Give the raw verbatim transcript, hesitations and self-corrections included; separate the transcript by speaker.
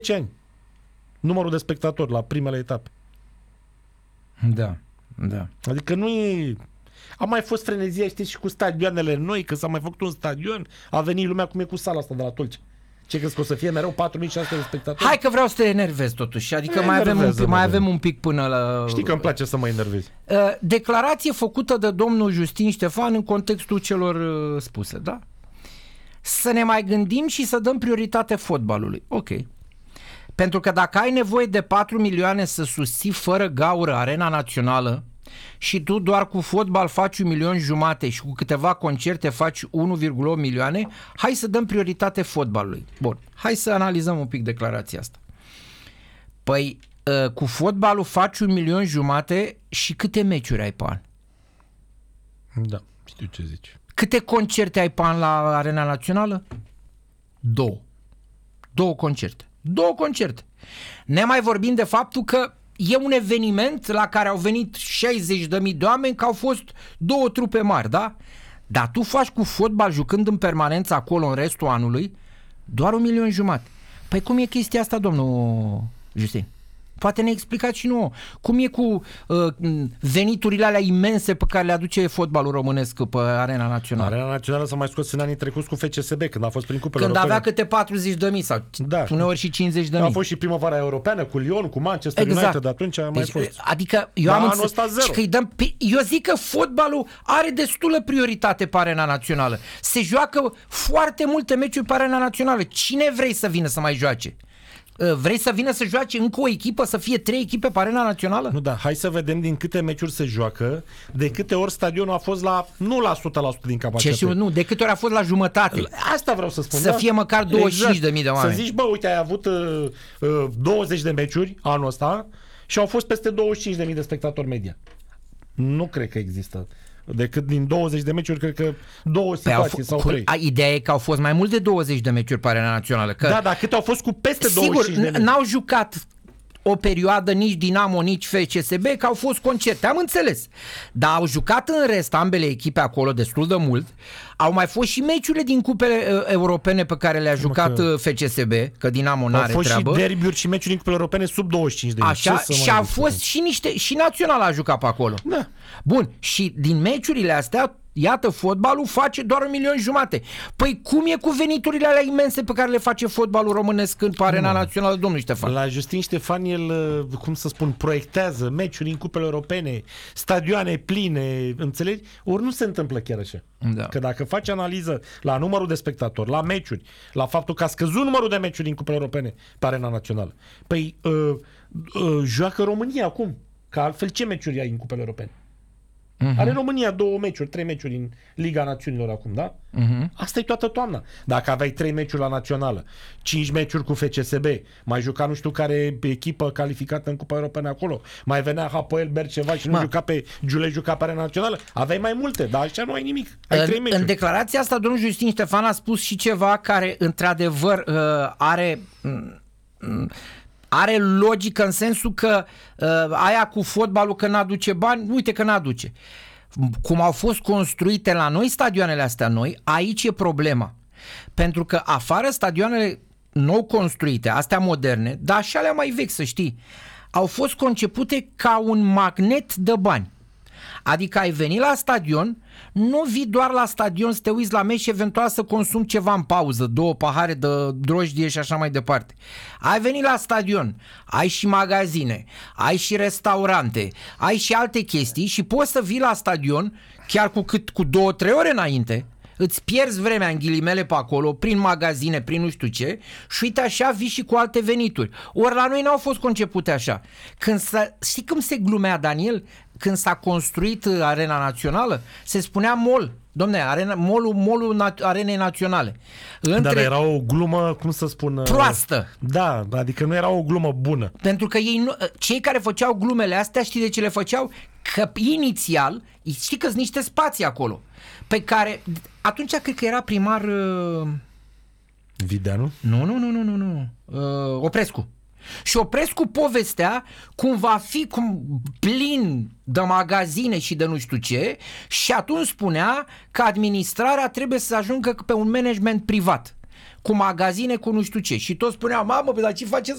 Speaker 1: zece ani. Numărul de spectatori la primele etape.
Speaker 2: Da, da.
Speaker 1: Adică nu e... A mai fost frenezia, știți, și cu stadioanele noi, că s-a mai făcut un stadion, a venit lumea cum e cu sala asta de la Tulcea. Ce crezi că o să fie mereu patru mii șase sute de spectatori?
Speaker 2: Hai că vreau să te enervez totuși, adică mai avem, un pic, mai avem un pic până la...
Speaker 1: Știi că îmi place să mă enervezi.
Speaker 2: Declarație făcută de domnul Justin Ștefan în contextul celor spuse, da? Să ne mai gândim și să dăm prioritate fotbalului. Ok. Pentru că dacă ai nevoie de patru milioane să susții fără gaură Arena Națională și tu doar cu fotbal faci un milion jumate și cu câteva concerte faci unu virgulă opt milioane, hai să dăm prioritate fotbalului. Bun, hai să analizăm un pic declarația asta. Păi, cu fotbalul faci un milion jumate și câte meciuri ai pe an?
Speaker 1: Da, știu ce zici.
Speaker 2: Câte concerte ai pe an la Arena Națională? Două. Două concerte. Două concerte. Ne mai vorbim de faptul că e un eveniment la care au venit șaizeci de mii de oameni, că au fost două trupe mari, da? Dar tu faci cu fotbal jucând în permanență acolo în restul anului doar un milion jumate. Păi cum e chestia asta, domnul Justin? Poate ne explicați și nouă. Cum e cu uh, veniturile alea imense pe care le aduce fotbalul românesc pe Arena Națională?
Speaker 1: Arena Națională s-a mai scos în anii trecuți cu F C S B, când a fost prin cupele
Speaker 2: Când
Speaker 1: europene.
Speaker 2: avea câte patruzeci de mii sau
Speaker 1: da.
Speaker 2: uneori și cincizeci de mii.
Speaker 1: A fost și primăvara europeană cu Lyon, cu Manchester
Speaker 2: exact.
Speaker 1: United, atunci a mai
Speaker 2: deci,
Speaker 1: fost.
Speaker 2: Adică eu
Speaker 1: da,
Speaker 2: am
Speaker 1: anul ăsta zero.
Speaker 2: Că îi dăm, eu zic că fotbalul are destulă prioritate pe Arena Națională. Se joacă foarte multe meciuri pe Arena Națională. Cine vrei să vină să mai joace? Vrei să vină să joace încă o echipă, să fie trei echipe pe Arena Națională?
Speaker 1: Nu, da, hai să vedem din câte meciuri se joacă, de câte ori stadionul a fost la, nu la o sută la sută din capacitate.
Speaker 2: Ce, nu, de câte ori a fost la jumătate.
Speaker 1: Asta vreau să spun.
Speaker 2: Să
Speaker 1: da?
Speaker 2: fie măcar douăzeci și cinci de mii de oameni.
Speaker 1: Să zici, bă, uite, ai avut uh, uh, douăzeci de meciuri anul ăsta și au fost peste douăzeci și cinci de mii de spectatori media. Nu cred că există. Decât din douăzeci de meciuri, cred că două situații păi sau trei.
Speaker 2: Ideea e că au fost mai mult de douăzeci de meciuri pe Arena Națională. Că,
Speaker 1: da, dar câte au fost cu peste
Speaker 2: sigur,
Speaker 1: douăzeci și cinci de mii?
Speaker 2: N-au jucat o perioadă nici Dinamo, nici F C S B, că au fost concerte, am înțeles. Dar au jucat în rest ambele echipe acolo destul de mult. Au mai fost și meciurile din cupele uh, europene pe care le-a jucat că... F C S B, că Dinamo n-are treabă.
Speaker 1: Au fost și derbiuri și meciuri din cupele europene sub douăzeci și cinci de mii.
Speaker 2: Așa, și a fost și niște, și Național a jucat pe acolo.
Speaker 1: Da.
Speaker 2: Bun, și din meciurile astea, iată, fotbalul face doar un milion jumate. Păi cum e cu veniturile alea imense pe care le face fotbalul românesc în Arena Națională, domnul Ștefan?
Speaker 1: La Justin Ștefan, el, cum să spun, proiectează meciuri în cupele europene, stadioane pline, înțelegi? Ori nu se întâmplă chiar așa.
Speaker 2: Da.
Speaker 1: Că dacă faci analiză la numărul de spectatori, la meciuri, la faptul că a scăzut numărul de meciuri în cupele europene pe Arena Națională, păi uh, uh, joacă România acum, că altfel ce meciuri ai în cupele europene? Uh-huh. Are România două meciuri, trei meciuri în Liga Națiunilor acum, da? Uh-huh. Asta e toată toamna. Dacă aveai trei meciuri la Națională, cinci meciuri cu F C S B, mai juca nu știu care echipă calificată în Cupa Europeană acolo, mai venea Hapoel Berceva și nu Ma. juca pe Giule, juca pe Arena Națională, aveai mai multe, dar așa nu ai nimic. Ai
Speaker 2: în,
Speaker 1: trei meciuri. În
Speaker 2: declarația asta, domnul Justin Ștefan a spus și ceva care, într-adevăr, uh, are... Uh, Are logică în sensul că uh, aia cu fotbalul că n-aduce bani, uite că n-aduce. Cum au fost construite la noi stadioanele astea noi, aici e problema. Pentru că afară stadioanele nou construite, astea moderne, dar și alea mai vechi, să știi, au fost concepute ca un magnet de bani. Adică ai venit la stadion, nu vii doar la stadion să te uiți la meci și eventual să consumi ceva în pauză, două pahare de drojdie și așa mai departe. Ai venit la stadion, ai și magazine, ai și restaurante, ai și alte chestii și poți să vii la stadion chiar cu cât cu două, trei ore înainte, îți pierzi vremea în ghilimele pe acolo, prin magazine, prin nu știu ce, și uite așa vii și cu alte venituri. Ori la noi n-au fost concepute așa. Când s-a, știi cum se glumea, Daniel? Când s-a construit Arena Națională, se spunea mall. Dom'le, arena, mall-ul, mall-ul na- Arenei Naționale. Între...
Speaker 1: Dar era o glumă, cum să spun...
Speaker 2: Proastă.
Speaker 1: Da, adică nu era o glumă bună.
Speaker 2: Pentru că ei nu, cei care făceau glumele astea, știi de ce le făceau? Că inițial, știi că sunt niște spații acolo, pe care, atunci cred că era primar... Uh...
Speaker 1: Videanu?
Speaker 2: Nu, nu, nu, nu, nu, nu. Uh, Oprescu. Și Oprescu povestea cum va fi cum plin de magazine și de nu știu ce, și atunci spunea că administrarea trebuie să ajungă pe un management privat, cu magazine, cu nu știu ce. Și toți spuneau, mamă, dar ce faceți